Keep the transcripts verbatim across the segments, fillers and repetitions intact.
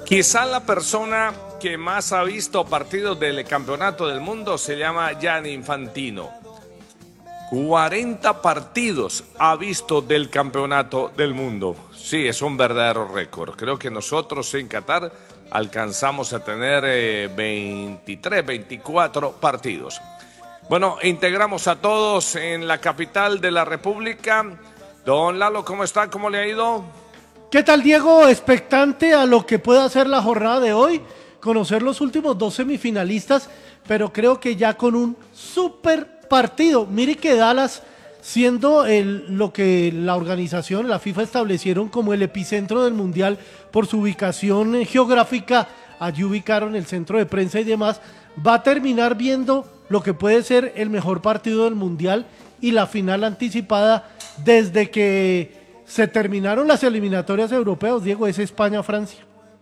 Quizá la persona que más ha visto partidos del Campeonato del Mundo se llama Gianni Infantino. cuarenta partidos ha visto del Campeonato del Mundo. Sí, es un verdadero récord. Creo que nosotros en Qatar alcanzamos a tener eh, veintitrés, veinticuatro partidos. Bueno, integramos a todos en la capital de la República. Don Lalo, ¿cómo está? ¿Cómo le ha ido? ¿Qué tal, Diego? Expectante a lo que pueda ser la jornada de hoy, conocer los últimos dos semifinalistas, pero creo que ya con un súper partido. Mire que Dallas, siendo el, lo que la organización, la FIFA establecieron como el epicentro del Mundial por su ubicación eh, geográfica, allí ubicaron el centro de prensa y demás, va a terminar viendo lo que puede ser el mejor partido del Mundial y la final anticipada desde que se terminaron las eliminatorias europeas, Diego, es España-Francia.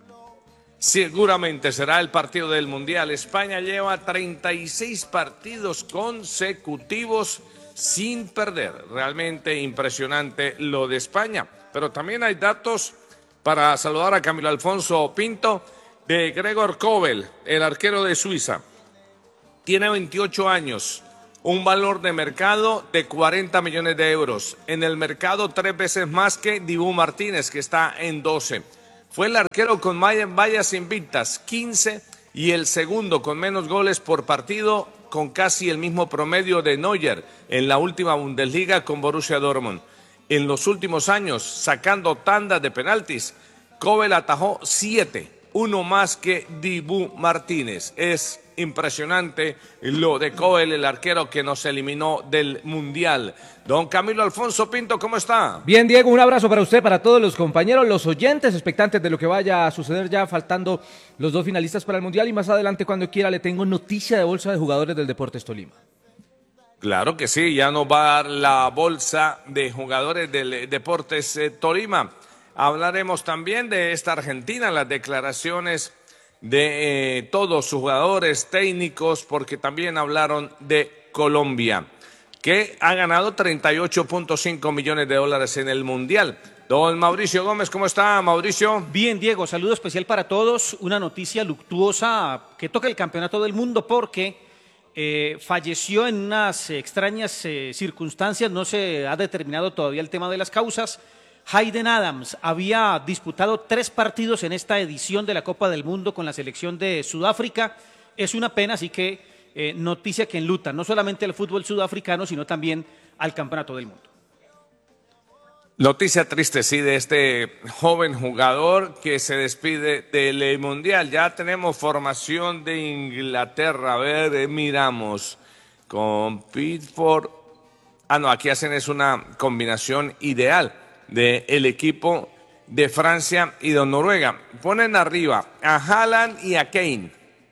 Seguramente será el partido del Mundial. España lleva treinta y seis partidos consecutivos sin perder. Realmente impresionante lo de España. Pero también hay datos para saludar a Camilo Alfonso Pinto de Gregor Kobel, el arquero de Suiza. Tiene veintiocho años. Un valor de mercado de cuarenta millones de euros. En el mercado tres veces más que Dibu Martínez, que está en doce. Fue el arquero con vallas invictas, quince, y el segundo con menos goles por partido, con casi el mismo promedio de Neuer en la última Bundesliga con Borussia Dortmund. En los últimos años, sacando tandas de penaltis, Kobel atajó siete, uno más que Dibu Martínez. Es impresionante lo de Kobel, el arquero que nos eliminó del Mundial. Don Camilo Alfonso Pinto, ¿cómo está? Bien, Diego, un abrazo para usted, para todos los compañeros, los oyentes, expectantes de lo que vaya a suceder, ya faltando los dos finalistas para el Mundial, y más adelante, cuando quiera, le tengo noticia de bolsa de jugadores del Deportes Tolima. Claro que sí, ya nos va a dar la bolsa de jugadores del Deportes eh, Tolima. Hablaremos también de esta Argentina, las declaraciones de eh, todos sus jugadores técnicos, porque también hablaron de Colombia, que ha ganado treinta y ocho punto cinco millones de dólares en el Mundial. Don Mauricio Gómez, ¿cómo está, Mauricio? Bien, Diego, saludo especial para todos. Una noticia luctuosa que toca el Campeonato del Mundo porque eh, falleció en unas extrañas eh, circunstancias, no se ha determinado todavía el tema de las causas. Hayden Adams había disputado tres partidos en esta edición de la Copa del Mundo con la selección de Sudáfrica. Es una pena, así que eh, noticia que enluta no solamente al fútbol sudafricano, sino también al Campeonato del Mundo. Noticia triste, sí, de este joven jugador que se despide del Mundial. Ya tenemos formación de Inglaterra. A ver, eh, miramos con Pickford. Ah, no, aquí hacen es una combinación ideal del equipo de Francia y de Noruega. Ponen arriba a Haaland y a Kane.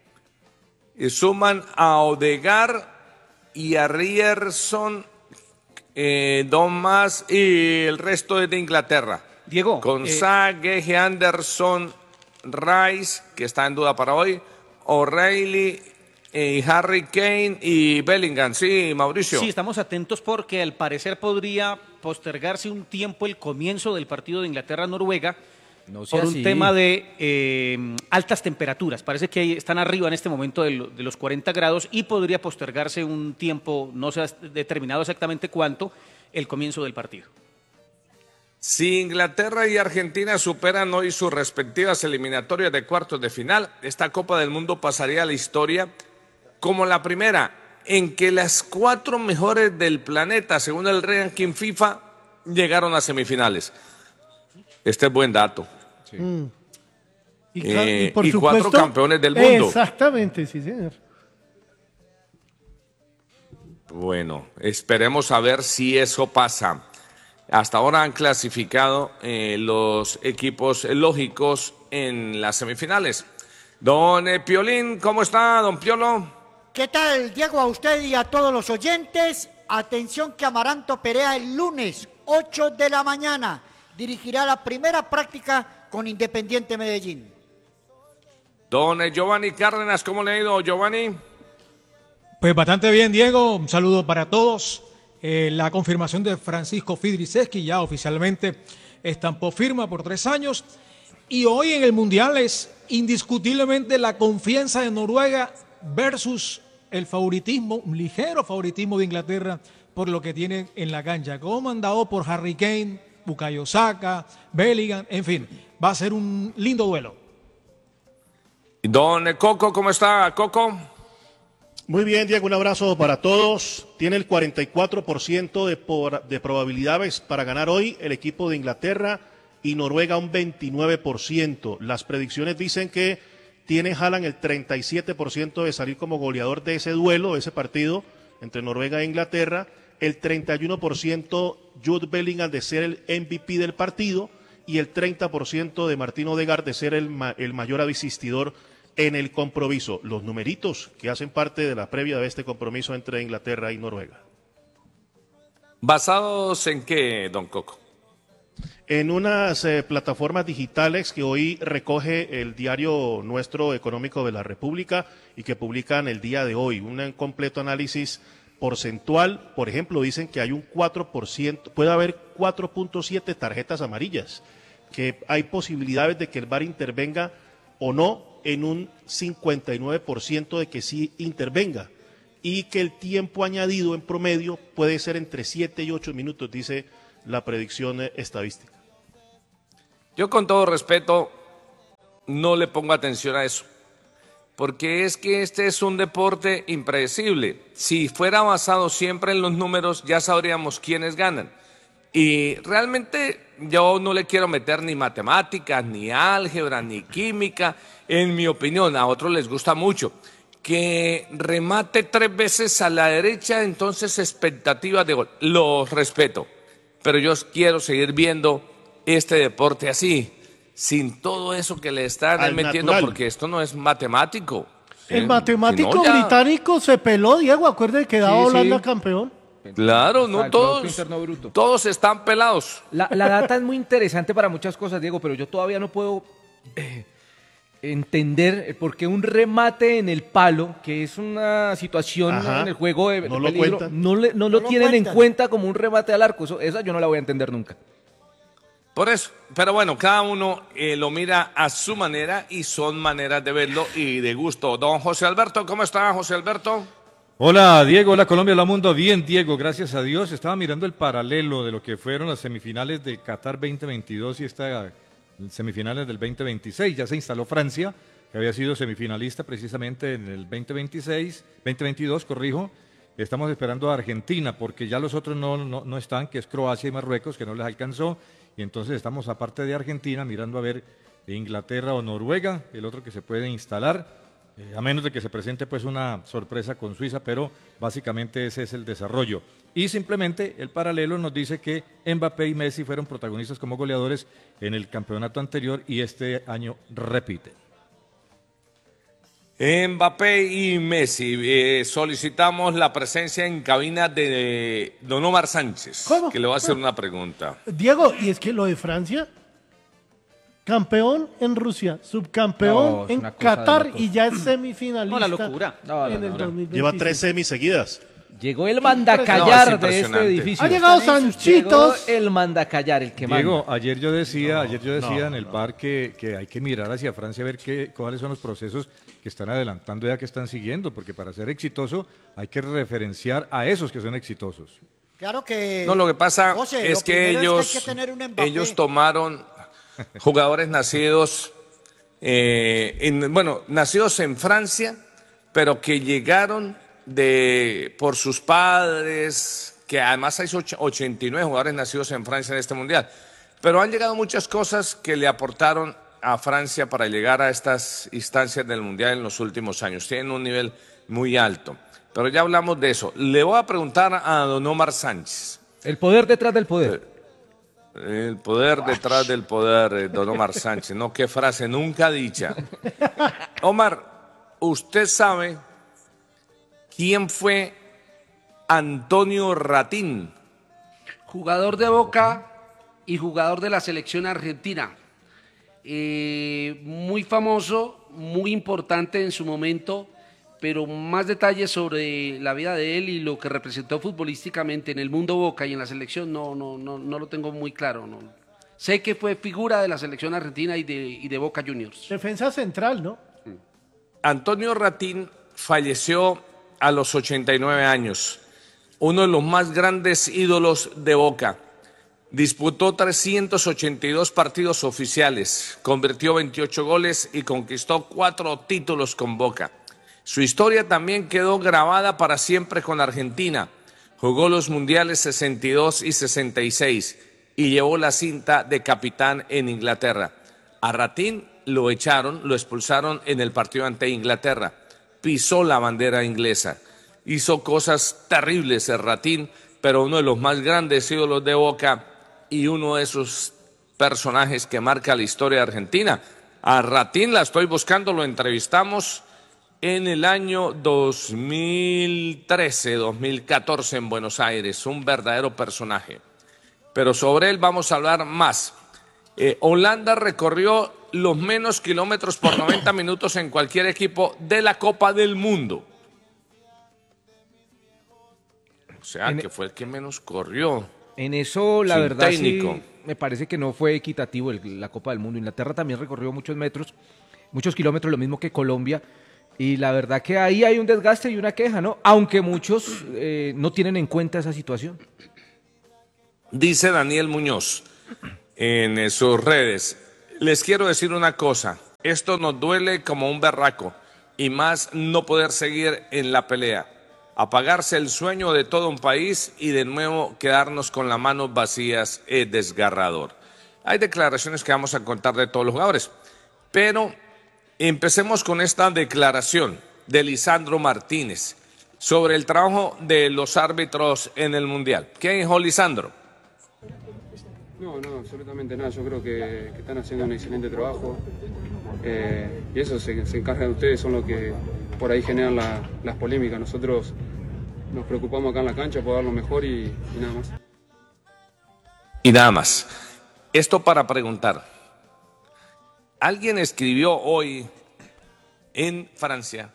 Y suman a Odegaard y a Ryerson, eh, dos más, y el resto es de Inglaterra. Diego. Con eh... Sage, G. Anderson, Rice, que está en duda para hoy, O'Reilly, y Harry Kane y Bellingham. Sí, Mauricio. Sí, estamos atentos porque al parecer podría postergarse un tiempo el comienzo del partido de Inglaterra-Noruega no por un así. tema de eh, altas temperaturas. Parece que están arriba en este momento de, lo, de los cuarenta grados y podría postergarse un tiempo, no se ha determinado exactamente cuánto, el comienzo del partido. Si Inglaterra y Argentina superan hoy sus respectivas eliminatorias de cuartos de final, esta Copa del Mundo pasaría a la historia como la primera en que las cuatro mejores del planeta, según el ranking FIFA, llegaron a semifinales. Este es buen dato. Sí. Mm. Y, eh, y, por y supuesto, cuatro campeones del mundo. Exactamente, sí, señor. Bueno, esperemos a ver si eso pasa. Hasta ahora han clasificado eh, los equipos lógicos en las semifinales. Don eh, Piolín, ¿cómo está, don Piolo? ¿Qué tal, Diego, a usted y a todos los oyentes? Atención que Amaranto Perea el lunes, ocho de la mañana, dirigirá la primera práctica con Independiente Medellín. Don eh, Giovanni Cárdenas, ¿cómo le ha ido, Giovanni? Pues bastante bien, Diego, un saludo para todos. Eh, la confirmación de Francisco Fidriceski ya oficialmente estampó firma por tres años. Y hoy en el Mundial es indiscutiblemente la confianza de Noruega versus el favoritismo, un ligero favoritismo de Inglaterra por lo que tienen en la cancha, comandado por Harry Kane, Bukayo Saka, Bellingham, en fin, va a ser un lindo duelo. Don Coco, ¿cómo está, Coco? Muy bien, Diego, un abrazo para todos. Tiene el cuarenta y cuatro por ciento de, por, de probabilidades para ganar hoy el equipo de Inglaterra y Noruega un veintinueve por ciento. Las predicciones dicen que tiene Haaland el treinta y siete por ciento de salir como goleador de ese duelo, de ese partido entre Noruega e Inglaterra, el treinta y uno por ciento Jude Bellingham de ser el M V P del partido y el treinta por ciento de Martín Odegaard de ser el, ma el mayor asistidor en el compromiso. Los numeritos que hacen parte de la previa de este compromiso entre Inglaterra y Noruega. ¿Basados en qué, don Coco? En unas eh, plataformas digitales que hoy recoge el diario nuestro económico de la República y que publican el día de hoy. Un completo análisis porcentual, por ejemplo, dicen que hay un cuatro por ciento, puede haber cuatro punto siete tarjetas amarillas, que hay posibilidades de que el V A R intervenga o no en un cincuenta y nueve por ciento de que sí intervenga y que el tiempo añadido en promedio puede ser entre siete y ocho minutos, dice la predicción estadística. Yo con todo respeto no le pongo atención a eso, porque es que este es un deporte impredecible. Si fuera basado siempre en los números, ya sabríamos quiénes ganan. Y realmente yo no le quiero meter ni matemáticas, ni álgebra, ni química. En mi opinión, a otros les gusta mucho. Que remate tres veces a la derecha, entonces expectativas de gol. Los respeto, pero yo quiero seguir viendo este deporte así, sin todo eso que le están Al metiendo, natural. Porque esto no es matemático. El ¿sí? matemático si no, ya... británico se peló, Diego, acuérdate que daba Sí, Holanda sí. campeón. Claro, no Exacto, todos, interno bruto. todos están pelados. La, la data es muy interesante para muchas cosas, Diego, pero yo todavía no puedo eh, entender por qué un remate en el palo, que es una situación Ajá. en el juego de, No de lo peligro, cuentan. no, le- no lo No lo tienen en cuentan. cuenta como un remate al arco. Eso, esa yo no la voy a entender nunca. Por eso, pero bueno, cada uno eh, lo mira a su manera y son maneras de verlo y de gusto. Don José Alberto, ¿cómo está, José Alberto? Hola Diego, hola Colombia, hola mundo. Bien Diego, gracias a Dios. Estaba mirando el paralelo de lo que fueron las semifinales de Qatar veinte veintidós y estas semifinales del veinte veintiséis. Ya se instaló Francia, que había sido semifinalista precisamente en el veinte veintiséis, veinte veintidós, corrijo. Estamos esperando a Argentina porque ya los otros no, no, no están, que es Croacia y Marruecos, que no les alcanzó. Y entonces estamos, aparte de Argentina, mirando a ver Inglaterra o Noruega, el otro que se puede instalar, eh, a menos de que se presente pues una sorpresa con Suiza, pero básicamente ese es el desarrollo. Y simplemente el paralelo nos dice que Mbappé y Messi fueron protagonistas como goleadores en el campeonato anterior y este año repiten. Mbappé y Messi, eh, solicitamos la presencia en cabina de Don Omar Sánchez, ¿Cómo? que le va a hacer una pregunta. Diego, y es que lo de Francia, campeón en Rusia, subcampeón No, es en una cosa de Qatar locos. y ya es semifinalista. No, la locura. No, la en el locura. dos mil veintiséis. Lleva tres semis seguidas. Llegó el No, mandacallar es de este impresionante. edificio. Ha llegado Llegó Sanchitos. el mandacallar, el que manda. Diego, ayer yo decía, No, ayer yo decía no, en el no. bar que, que hay que mirar hacia Francia a ver qué, cuáles son los procesos que están adelantando ya que están siguiendo, porque para ser exitoso hay que referenciar a esos que son exitosos. Claro que... No, lo que pasa José, es lo que primero ellos, es que hay que tener un Mbappé. ellos tomaron jugadores nacidos, eh, en, bueno, nacidos en Francia, pero que llegaron de por sus padres, que además hay och- ochenta y nueve jugadores nacidos en Francia en este mundial. Pero han llegado muchas cosas que le aportaron a Francia para llegar a estas instancias del mundial en los últimos años. Tienen un nivel muy alto. Pero ya hablamos de eso. Le voy a preguntar a don Omar Sánchez. El poder detrás del poder. El poder detrás del poder, eh, don Omar Sánchez. No, qué frase nunca dicha. Omar, ¿usted sabe quién fue Antonio Ratín? Jugador de Boca y jugador de la selección argentina. Eh, muy famoso, muy importante en su momento, pero más detalles sobre la vida de él y lo que representó futbolísticamente en el mundo Boca y en la selección no, no, no, no lo tengo muy claro. No. Sé que fue figura de la selección argentina y de, y de Boca Juniors. Defensa central, ¿no? Antonio Ratín falleció a los ochenta y nueve años, uno de los más grandes ídolos de Boca. Disputó trescientos ochenta y dos partidos oficiales, convirtió veintiocho goles y conquistó cuatro títulos con Boca. Su historia también quedó grabada para siempre con Argentina. Jugó los mundiales sesenta y dos y sesenta y seis y llevó la cinta de capitán en Inglaterra. A Ratín lo echaron, lo expulsaron en el partido ante Inglaterra. Pisó la bandera inglesa. Hizo cosas terribles el Ratín, pero uno de los más grandes ídolos de Boca y uno de esos personajes que marca la historia de Argentina. A Ratín la estoy buscando, lo entrevistamos en el año dos mil trece, dos mil catorce en Buenos Aires, un verdadero personaje. Pero sobre él vamos a hablar más. Eh, Holanda recorrió los menos kilómetros por noventa minutos en cualquier equipo de la Copa del Mundo. O sea, En- que fue el que menos corrió. En eso, la Sin verdad, técnico. sí, me parece que no fue equitativo el- la Copa del Mundo. Inglaterra también recorrió muchos metros, muchos kilómetros, lo mismo que Colombia. Y la verdad que ahí hay un desgaste y una queja, ¿no? Aunque muchos eh, no tienen en cuenta esa situación. Dice Daniel Muñoz en eh, sus redes, les quiero decir una cosa, esto nos duele como un berraco y más no poder seguir en la pelea, apagarse el sueño de todo un país y de nuevo quedarnos con las manos vacías es desgarrador. Hay declaraciones que vamos a contar de todos los jugadores, pero empecemos con esta declaración de Lisandro Martínez sobre el trabajo de los árbitros en el Mundial. ¿Qué dijo Lisandro? No, no, absolutamente nada. Yo creo que, que están haciendo un excelente trabajo eh, y eso se, se encarga de ustedes, son los que por ahí generan la- las polémicas. Nosotros nos preocupamos acá en la cancha por dar lo mejor y, y nada más. Y nada más. Esto para preguntar. Alguien escribió hoy en Francia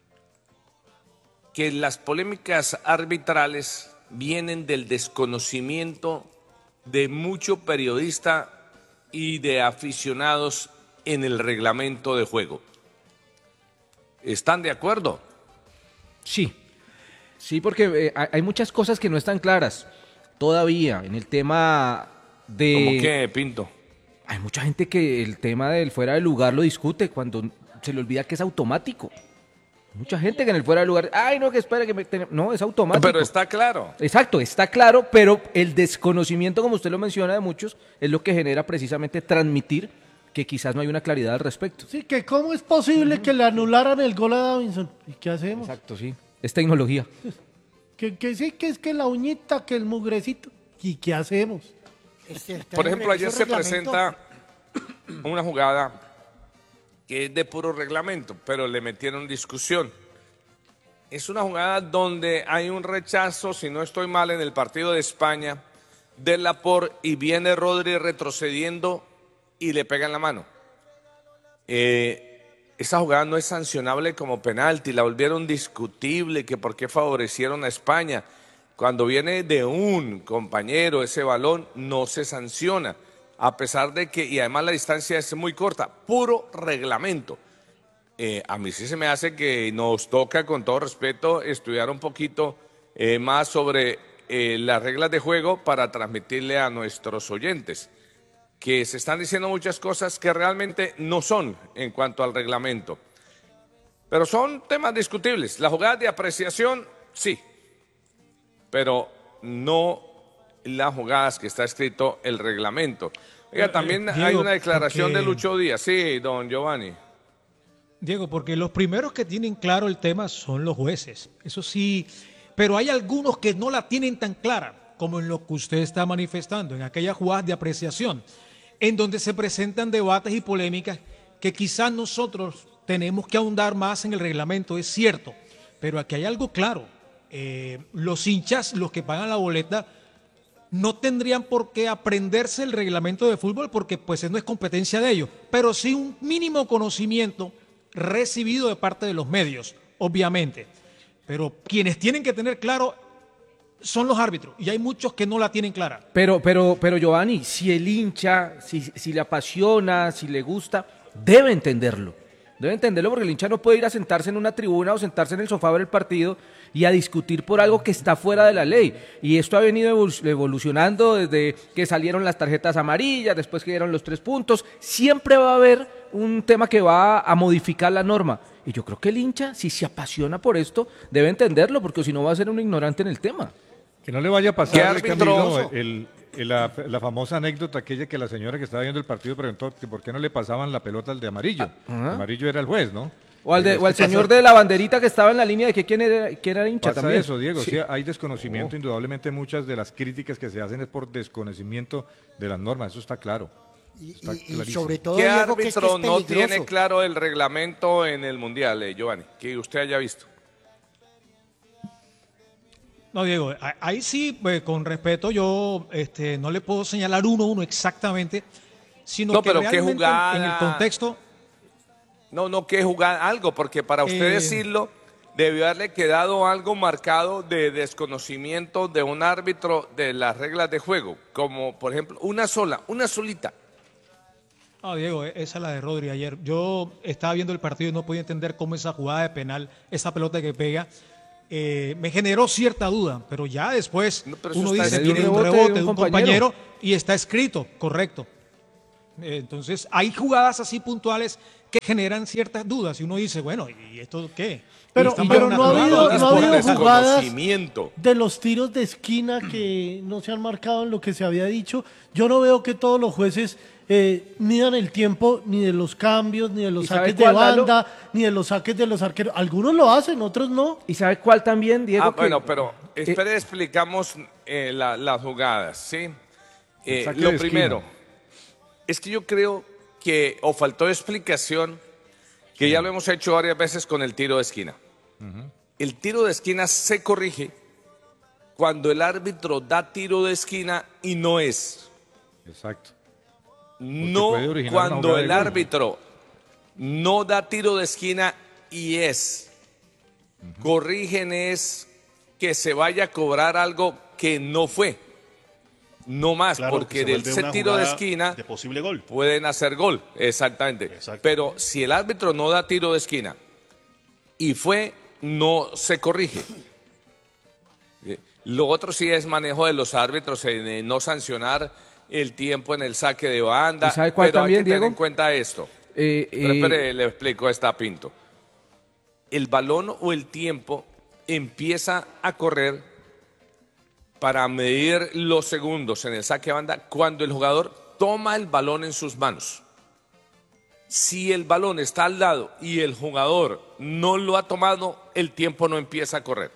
que las polémicas arbitrales vienen del desconocimiento de mucho periodista y de aficionados en el reglamento de juego. ¿Están de acuerdo? Sí, sí, porque eh, hay hay muchas cosas que no están claras todavía en el tema de... ¿Cómo qué, Pinto? Hay mucha gente que el tema del fuera de lugar lo discute cuando se le olvida que es automático. Mucha gente que en el fuera de lugar, ay, no, que espera que me... ten-". No, es automático. Pero está claro. Exacto, está claro, pero el desconocimiento, como usted lo menciona, de muchos, es lo que genera precisamente transmitir que quizás no hay una claridad al respecto. Sí, que cómo es posible que le anularan el gol a Davinson. ¿Y qué hacemos? Exacto, sí. Es tecnología. Que, que sí, que es que la uñita, que el mugrecito. ¿Y qué hacemos? Este, está Por en ejemplo, ayer esos se reglamentos. presenta una jugada que es de puro reglamento, pero le metieron discusión. Es una jugada donde hay un rechazo, si no estoy mal, en el partido de España, de Laporte y viene Rodri retrocediendo y le pega en la mano. Eh, esa jugada no es sancionable como penalti, la volvieron discutible, que por qué favorecieron a España. Cuando viene de un compañero ese balón, no se sanciona, a pesar de que, y además la distancia es muy corta, puro reglamento. Eh, a mí sí se me hace que nos toca, con todo respeto, estudiar un poquito eh, más sobre eh, las reglas de juego para transmitirle a nuestros oyentes que se están diciendo muchas cosas que realmente no son en cuanto al reglamento. Pero son temas discutibles. Las jugadas de apreciación, sí, pero no las jugadas que está escrito el reglamento. Oiga, también Diego, hay una declaración porque- de Lucho Díaz. Sí, don Giovanni. Diego, porque los primeros que tienen claro el tema son los jueces, eso sí, pero hay algunos que no la tienen tan clara, como en lo que usted está manifestando, en aquellas jugadas de apreciación, en donde se presentan debates y polémicas que quizás nosotros tenemos que ahondar más en el reglamento, es cierto, pero aquí hay algo claro, eh, los hinchas, los que pagan la boleta, no tendrían por qué aprenderse el reglamento de fútbol porque pues no es competencia de ellos, pero sí un mínimo conocimiento recibido de parte de los medios, obviamente. Pero quienes tienen que tener claro son los árbitros y hay muchos que no la tienen clara. Pero, pero, pero Giovanni, si el hincha, si, si le apasiona, si le gusta, debe entenderlo. Debe entenderlo porque el hincha no puede ir a sentarse en una tribuna o sentarse en el sofá del partido y a discutir por algo que está fuera de la ley. Y esto ha venido evolucionando desde que salieron las tarjetas amarillas, después que dieron los tres puntos. Siempre va a haber un tema que va a modificar la norma. Y yo creo que el hincha, si se apasiona por esto, debe entenderlo, porque si no va a ser un ignorante en el tema. Que no le vaya a pasar, ¿Qué Camilo, árbitro? el, el- la, la famosa anécdota aquella que la señora que estaba viendo el partido preguntó que por qué no le pasaban la pelota al de amarillo. Ajá. El amarillo era el juez, ¿no? O al, de- Pero o al es que señor pasa- de la banderita que estaba en la línea de que quién era, quién era hincha Pasa también. eso, Diego. Sí. Sí, hay desconocimiento, indudablemente muchas de las críticas que se hacen es por desconocimiento de las normas, eso está claro. Y, Está y- y clarísimo. sobre todo, ¿Qué Diego, que es que árbitro es no peligroso. tiene claro el reglamento en el Mundial, eh, Giovanni? Que usted haya visto. No, Diego, a- ahí sí, pues, con respeto, yo este, no le puedo señalar uno a uno exactamente, sino No, que pero qué realmente en- jugada. en el contexto. No, no, que jugar algo, porque para usted Eh. decirlo, debió haberle quedado algo marcado de desconocimiento de un árbitro de las reglas de juego, como por ejemplo, una sola, una solita. No, Diego, e- esa es la de Rodri ayer. Yo estaba viendo el partido y no podía entender cómo esa jugada de penal, esa pelota que pega, eh, me generó cierta duda, pero ya después No, pero eso uno está dice escrito. tiene un De un rebote rebote de de un un compañero. compañero y está escrito, correcto. Eh, Entonces, hay jugadas así puntuales que generan ciertas dudas y uno dice, bueno, ¿y esto qué? Pero- Y están pero mal no ha naturales. habido- Es no ha por habido jugadas desconocimiento. de los tiros de esquina que no se han marcado en lo que se había dicho. Yo no veo que todos los jueces eh, midan el tiempo ni de los cambios, ni de los ¿Y sabe saques de cuál, Lalo? banda, ni de los saques de los arqueros. Algunos lo hacen, otros no. ¿Y sabe cuál también, Diego? Ah, Que- bueno, pero eh, espere, explicamos eh, la- las jugadas, ¿sí? Eh, saque lo de primero, esquina. es que yo creo que, o faltó explicación, que ya lo hemos hecho varias veces con el tiro de esquina. El tiro de esquina se corrige cuando el árbitro da tiro de esquina y no es. Exacto. No puede originar una cuando jugada de el gol. árbitro no da tiro de esquina y es. Corrigen es que se vaya a cobrar algo que no fue. No más, Claro, que porque se de vuelve ese una tiro de jugada esquina de posible gol. pueden hacer gol, exactamente. Exacto. Pero si el árbitro no da tiro de esquina y fue, no se corrige. Eh, Lo otro sí es manejo de los árbitros en eh, no sancionar el tiempo en el saque de banda. ¿Y sabe cuál pero también, hay que tener Diego? en cuenta esto. eh, Pero eh, espere, le explico esta a Pinto. El balón o el tiempo empieza a correr para medir los segundos en el saque de banda cuando el jugador toma el balón en sus manos. Si el balón está al lado y el jugador no lo ha tomado, el tiempo no empieza a correr.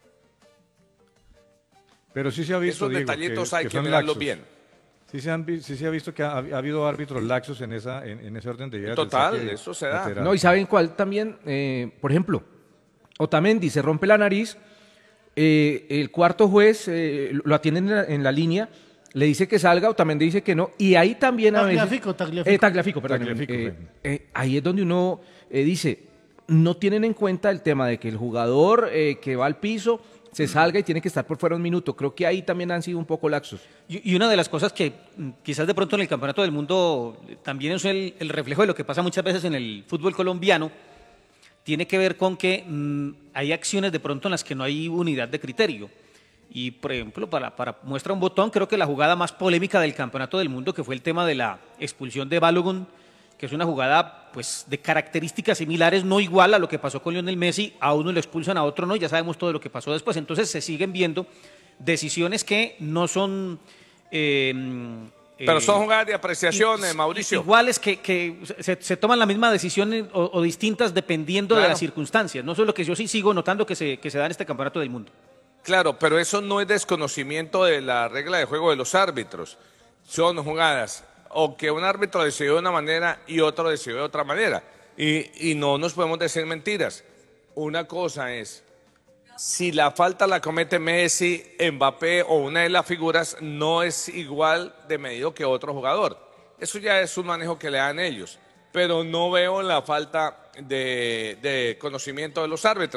Pero sí se ha visto, Esos Diego, detallitos que, hay que que son mirarlos laxos. bien. Sí se, han, vi- sí se ha visto que ha, ha habido árbitros laxos en, esa, en, en ese orden de ideas. del Total, saque eso se da. lateral. No, y ¿saben cuál también? Eh, por ejemplo, Otamendi se rompe la nariz, eh, el cuarto juez eh, lo atiende en la, en la línea, le dice que salga, Otamendi dice que no, y ahí también a veces... Tagliafico, Tagliafico. Eh, Tagliafico, perdón. Tagliafico, Eh, fue. eh, ahí es donde uno eh, dice, no tienen en cuenta el tema de que el jugador eh, que va al piso se salga y tiene que estar por fuera un minuto. Creo que ahí también han sido un poco laxos. Y y una de las cosas que mm, quizás de pronto en el Campeonato del Mundo eh, también es el, el reflejo de lo que pasa muchas veces en el fútbol colombiano, tiene que ver con que mm, hay acciones de pronto en las que no hay unidad de criterio. Y, por ejemplo, para, para muestra un botón, creo que la jugada más polémica del Campeonato del Mundo, que fue el tema de la expulsión de Balogun, que es una jugada pues de características similares, no igual a lo que pasó con Lionel Messi, a uno lo expulsan, a otro no, ya sabemos todo lo que pasó después. Entonces se siguen viendo decisiones que no son... eh, Pero eh, son jugadas de apreciación, i- eh, Mauricio. Iguales que, que se, se toman la misma decisión en- o, o distintas dependiendo de Claro. las circunstancias. No eso es lo que yo sí sigo notando que se, que se da en este Campeonato del Mundo. Claro, pero eso no es desconocimiento de la regla de juego de los árbitros. Son jugadas o que un árbitro decidió de una manera y otro decidió de otra manera. Y, y no nos podemos decir mentiras. Una cosa es, si la falta la comete Messi, Mbappé o una de las figuras, no es igual de medido que otro jugador. Eso ya es un manejo que le dan ellos. Pero no veo la falta de, de conocimiento de los árbitros.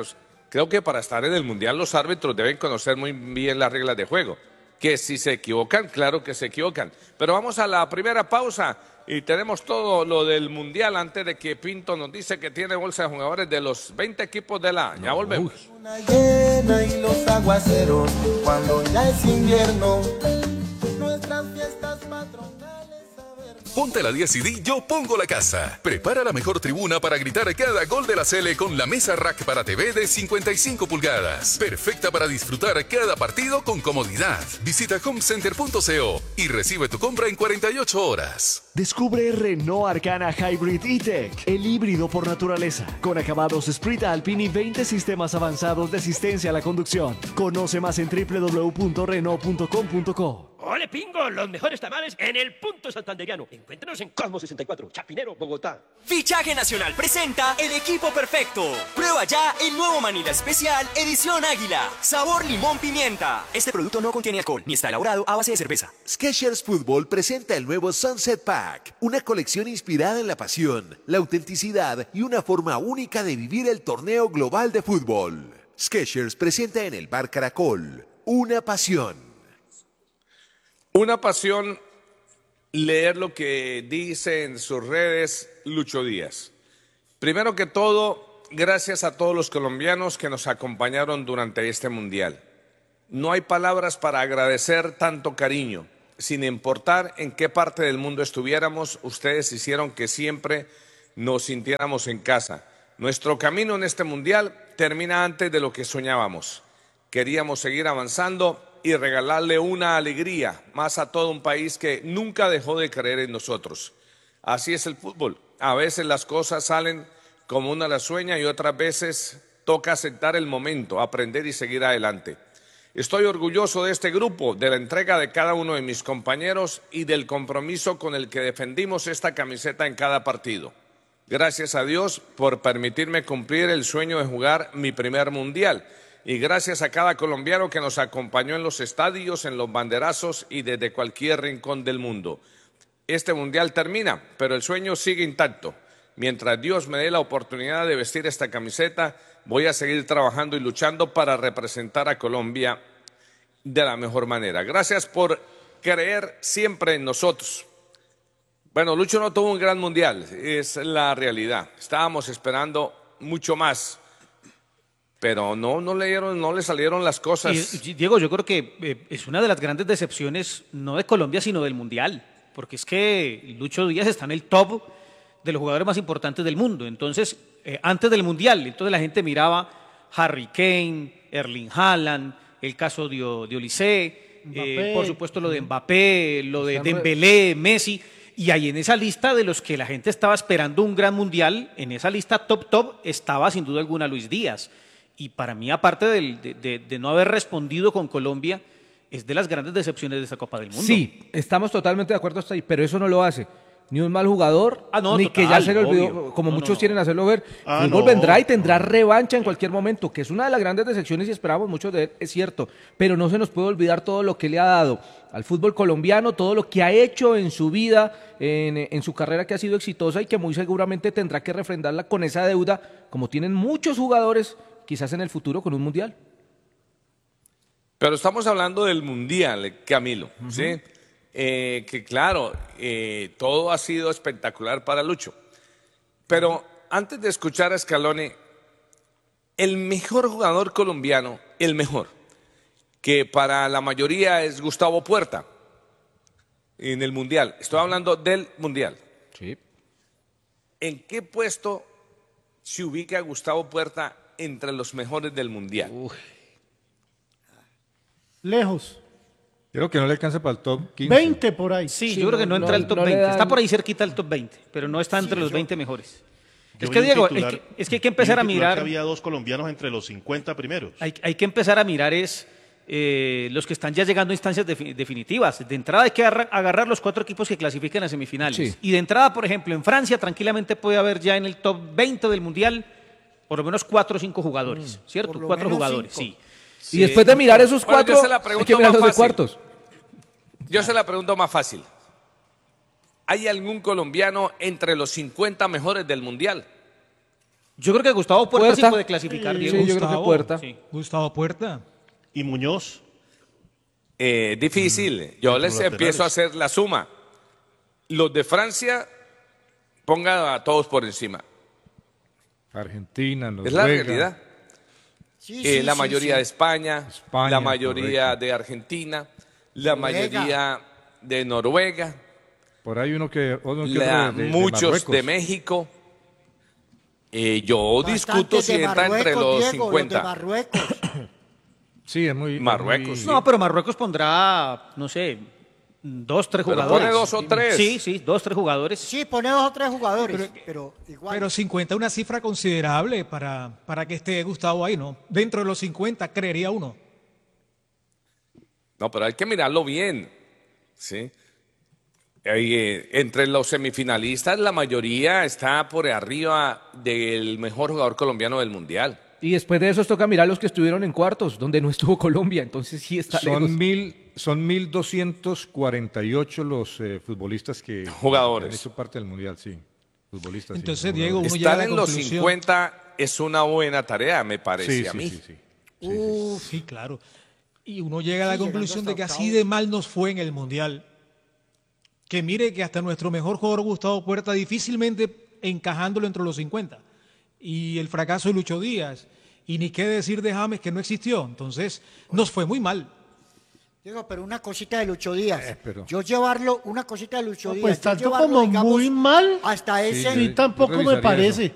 Creo que para estar en el Mundial los árbitros deben conocer muy bien las reglas de juego. Que si se equivocan, claro que se equivocan. Pero vamos a la primera pausa y tenemos todo lo del Mundial antes de que Pinto nos dice que tiene bolsa de jugadores de los veinte equipos de la A. Ya volvemos. Una llena y los aguaceros, cuando ya es invierno, nuestras fiestas patronales. Ponte la diez y di Yo Pongo la Casa. Prepara la mejor tribuna para gritar cada gol de la Sele con la mesa rack para T V de cincuenta y cinco pulgadas. Perfecta para disfrutar cada partido con comodidad. Visita homecenter punto co y recibe tu compra en cuarenta y ocho horas. Descubre Renault Arcana Hybrid E-Tech, el híbrido por naturaleza, con acabados Sprint Alpine y veinte sistemas avanzados de asistencia a la conducción. Conoce más en doble u doble u doble u punto renault punto com punto co. ¡Ole, pingo! Los mejores tamales en el punto santanderiano. Encuéntranos en Cosmo sesenta y cuatro, Chapinero, Bogotá. Fichaje Nacional presenta el equipo perfecto. Prueba ya el nuevo Manila Especial Edición Águila. Sabor limón pimienta. Este producto no contiene alcohol ni está elaborado a base de cerveza. Skechers Fútbol presenta el nuevo Sunset Pack, una colección inspirada en la pasión, la autenticidad y una forma única de vivir el torneo global de fútbol. Skechers presenta en el Bar Caracol una pasión. Una pasión, leer lo que dice en sus redes Lucho Díaz. Primero que todo, gracias a todos los colombianos que nos acompañaron durante este Mundial. No hay palabras para agradecer tanto cariño. Sin importar en qué parte del mundo estuviéramos, ustedes hicieron que siempre nos sintiéramos en casa. Nuestro camino en este Mundial termina antes de lo que soñábamos. Queríamos seguir avanzando y regalarle una alegría más a todo un país que nunca dejó de creer en nosotros. Así es el fútbol. A veces las cosas salen como uno las sueña y otras veces toca aceptar el momento, aprender y seguir adelante. Estoy orgulloso de este grupo, de la entrega de cada uno de mis compañeros y del compromiso con el que defendimos esta camiseta en cada partido. Gracias a Dios por permitirme cumplir el sueño de jugar mi primer Mundial. Y gracias a cada colombiano que nos acompañó en los estadios, en los banderazos y desde cualquier rincón del mundo. Este Mundial termina, pero el sueño sigue intacto. Mientras Dios me dé la oportunidad de vestir esta camiseta, voy a seguir trabajando y luchando para representar a Colombia de la mejor manera. Gracias por creer siempre en nosotros. Bueno, Lucho no tuvo un gran Mundial, es la realidad. Estábamos esperando mucho más. Pero no, no, le dieron, no le salieron las cosas. Y, Diego, yo creo que eh, es una de las grandes decepciones, no de Colombia, sino del Mundial. Porque es que Lucho Díaz está en el top de los jugadores más importantes del mundo. Entonces, eh, antes del Mundial, entonces la gente miraba Harry Kane, Erling Haaland, el caso de, de Olise, eh, por supuesto lo de Mbappé, lo de Dembélé, Messi. Y ahí en esa lista de los que la gente estaba esperando un gran Mundial, en esa lista top top estaba sin duda alguna Luis Díaz. Y para mí, aparte del, de, de, de no haber respondido con Colombia, es de las grandes decepciones de esta Copa del Mundo. Sí, estamos totalmente de acuerdo hasta ahí, pero eso no lo hace ni un mal jugador, ah, no, ni total, que ya se le olvidó, obvio. como no, muchos no, no. quieren hacerlo ver. Ah, el fútbol no, vendrá y tendrá no. revancha en cualquier momento, que es una de las grandes decepciones y esperamos mucho de él, es cierto, pero no se nos puede olvidar todo lo que le ha dado al fútbol colombiano, todo lo que ha hecho en su vida, en, en su carrera que ha sido exitosa y que muy seguramente tendrá que refrendarla con esa deuda, como tienen muchos jugadores, quizás en el futuro con un Mundial. Pero estamos hablando del Mundial, Camilo, uh-huh. ¿sí? Eh, que claro, eh, todo ha sido espectacular para Lucho. Pero antes de escuchar a Scaloni, el mejor jugador colombiano, el mejor, que para la mayoría es Gustavo Puerta, en el Mundial. Estoy hablando del Mundial. Sí. ¿En qué puesto se ubica Gustavo Puerta entre los mejores del Mundial? Uy. Lejos. Creo que no le alcanza para el top quince. veinte por ahí. Sí, Sí, yo creo que no, no- entra no- al top no le veinte. dan- Está por ahí cerquita del top veinte, pero no está entre Sí, los yo- veinte mejores. Yo Es vi que, un Diego, el titular- que- es que hay que empezar vi a un titular mirar. que había dos colombianos entre los cincuenta primeros. Hay, hay que empezar a mirar es eh, los que están ya llegando a instancias defi- definitivas. De entrada hay que agarrar, agarrar los cuatro equipos que clasifican a semifinales. Sí. Y de entrada, por ejemplo, en Francia tranquilamente puede haber ya en el top veinte del Mundial por lo menos cuatro o cinco jugadores, ¿cierto? por lo Cuatro menos jugadores, cinco. sí. Y después de mirar esos Bueno, yo cuatro, se la hay pregunto que mirar más los de fácil. cuartos. Yo se la pregunto más fácil. ¿Hay algún colombiano entre los cincuenta mejores del Mundial? Yo creo que Gustavo Puerta, Puerta. sí puede clasificar, Sí, Diego. yo creo que Gustavo, Puerta. Sí. Gustavo Puerta. ¿Y Muñoz? Eh, difícil. Yo Entre les los empiezo a laterales. hacer la suma. Los de Francia, ponga a todos por encima. Argentina, Noruega. Es la realidad. Sí, Eh, sí, la sí, mayoría sí. de España, España, la mayoría correcto. de Argentina, la Noruega. mayoría de Noruega, Por ahí uno que, uno que la- otro de, de muchos Marruecos. de México. Eh, yo discuto Bastantes si de entra entre Marruecos, los Diego, los de cincuenta. Marruecos. Sí, es muy... Marruecos, muy- sí. No, pero Marruecos pondrá, no sé, dos, tres Pero jugadores. pone dos o tres. Sí, sí, dos, tres jugadores. Sí, pone dos o tres jugadores, pero, igual. Pero cincuenta es una cifra considerable para, para que esté Gustavo ahí, ¿no? Dentro de los cincuenta, creería uno. No, pero hay que mirarlo bien. ¿Sí? Ahí, eh, entre los semifinalistas, la mayoría está por arriba del mejor jugador colombiano del Mundial. Y después de eso toca mirar los que estuvieron en cuartos, donde no estuvo Colombia, entonces sí está lejos. Son mil, son mil doscientos cuarenta y ocho los eh, futbolistas que Jugadores. han hecho parte del mundial, sí. Futbolistas. sí, Entonces, jugadores. Diego, uno llega a Estar la en los conclusión- cincuenta es una buena tarea, me parece Sí, a sí, mí. sí, sí. Uf, sí, claro. Y uno llega a la Sí, llegando conclusión de hasta que así octavos. de mal nos fue en el Mundial. Que mire que hasta nuestro mejor jugador Gustavo Puerta difícilmente encajándolo entre los cincuenta. Y el fracaso de Lucho Díaz. Y ni qué decir de James que no existió. Entonces, nos fue muy mal. Diego, pero una cosita de Lucho Díaz. Eh, pero- Yo llevarlo, una cosita de Lucho No, Díaz. pues yo tanto llevarlo, como digamos, muy mal. Hasta ese. Sí, tampoco me revisaría parece.